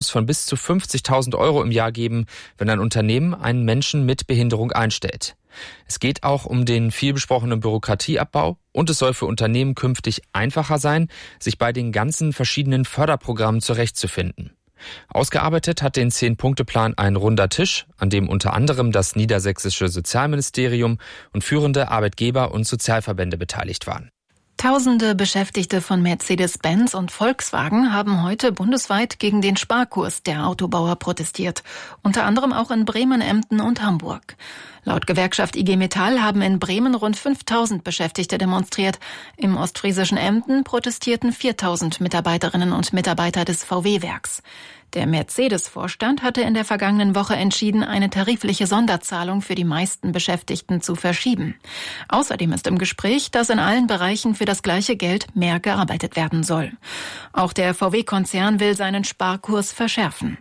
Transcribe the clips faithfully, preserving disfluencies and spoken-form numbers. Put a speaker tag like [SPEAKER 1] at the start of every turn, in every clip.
[SPEAKER 1] Bonus von bis zu fünfzigtausend Euro im Jahr geben, wenn ein Unternehmen einen Menschen mit Behinderung einstellt. Es geht auch um den vielbesprochenen Bürokratieabbau und es soll für Unternehmen künftig einfacher sein, sich bei den ganzen verschiedenen Förderprogrammen zurechtzufinden. Ausgearbeitet hat den Zehn-Punkte-Plan ein runder Tisch, an dem unter anderem das niedersächsische Sozialministerium und führende Arbeitgeber- und Sozialverbände beteiligt waren.
[SPEAKER 2] Tausende Beschäftigte von Mercedes-Benz und Volkswagen haben heute bundesweit gegen den Sparkurs der Autobauer protestiert, unter anderem auch in Bremen, Emden und Hamburg. Laut Gewerkschaft I G Metall haben in Bremen rund fünftausend Beschäftigte demonstriert. Im ostfriesischen Emden protestierten viertausend Mitarbeiterinnen und Mitarbeiter des V W-Werks. Der Mercedes-Vorstand hatte in der vergangenen Woche entschieden, eine tarifliche Sonderzahlung für die meisten Beschäftigten zu verschieben. Außerdem ist im Gespräch, dass in allen Bereichen für das gleiche Geld mehr gearbeitet werden soll. Auch der V W-Konzern will seinen Sparkurs verschärfen.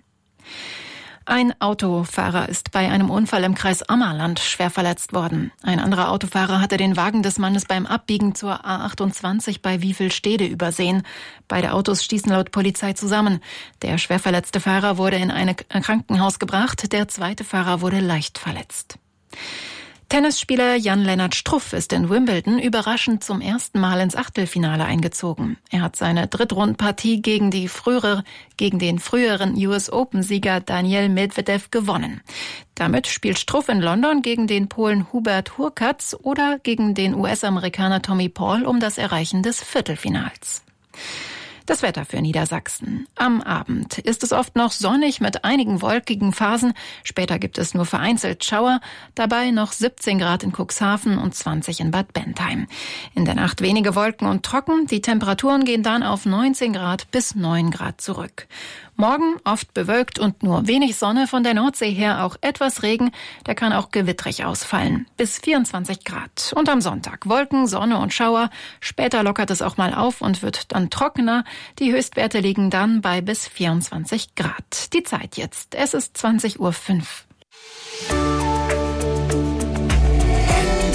[SPEAKER 2] Ein Autofahrer ist bei einem Unfall im Kreis Ammerland schwer verletzt worden. Ein anderer Autofahrer hatte den Wagen des Mannes beim Abbiegen zur A achtundzwanzig bei Wiefelstede übersehen. Beide Autos stießen laut Polizei zusammen. Der schwer verletzte Fahrer wurde in ein Krankenhaus gebracht, der zweite Fahrer wurde leicht verletzt. Tennisspieler Jan-Lennart Struff ist in Wimbledon überraschend zum ersten Mal ins Achtelfinale eingezogen. Er hat seine Drittrundenpartie gegen die frühere, gegen den früheren U S Open-Sieger Daniel Medvedev gewonnen. Damit spielt Struff in London gegen den Polen Hubert Hurkacz oder gegen den U S-Amerikaner Tommy Paul um das Erreichen des Viertelfinals. Das Wetter für Niedersachsen. Am Abend ist es oft noch sonnig mit einigen wolkigen Phasen. Später gibt es nur vereinzelt Schauer. Dabei noch siebzehn Grad in Cuxhaven und zwanzig in Bad Bentheim. In der Nacht wenige Wolken und trocken. Die Temperaturen gehen dann auf neunzehn Grad bis neun Grad zurück. Morgen oft bewölkt und nur wenig Sonne, von der Nordsee her auch etwas Regen. Der kann auch gewittrig ausfallen. Bis vierundzwanzig Grad. Und am Sonntag Wolken, Sonne und Schauer. Später lockert es auch mal auf und wird dann trockener. Die Höchstwerte liegen dann bei bis vierundzwanzig Grad. Die Zeit jetzt. Es ist zwanzig Uhr fünf.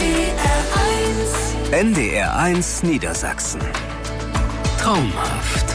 [SPEAKER 3] N D R eins Niedersachsen. Traumhaft.